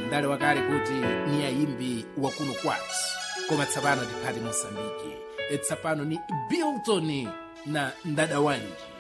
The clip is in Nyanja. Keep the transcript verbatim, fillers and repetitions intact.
ndale wakale kuti ni ayimbi wakuno kwathu koma tsapano tiphati Mosambiki. Tsapano ni Bilton na Ndada Wanji.